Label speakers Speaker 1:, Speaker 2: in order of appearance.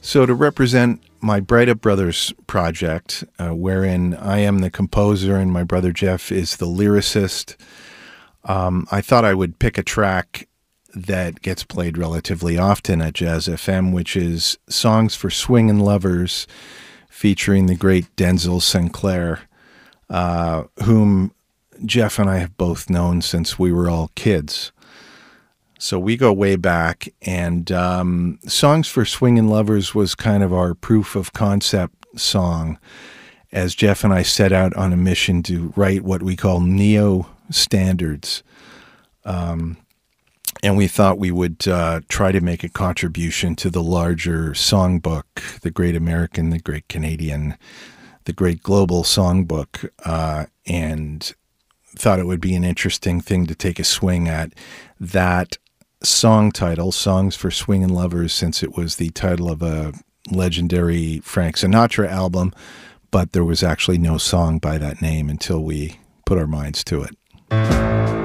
Speaker 1: So to represent my Bright Up Brothers project, wherein I am the composer and my brother Jeff is the lyricist, I thought I would pick a track that gets played relatively often at Jazz FM, which is Songs for Swingin' Lovers, featuring the great Denzil Sinclair, whom Jeff and I have both known since we were all kids. So we go way back, and Songs for Swingin' Lovers was kind of our proof of concept song, as Jeff and I set out on a mission to write what we call neo-standards. And we thought we would try to make a contribution to the larger songbook, the Great American, the Great Canadian, the Great Global Songbook, and thought it would be an interesting thing to take a swing at that song title, Songs for Swingin' Lovers, since it was the title of a legendary Frank Sinatra album, but there was actually no song by that name until we put our minds to it.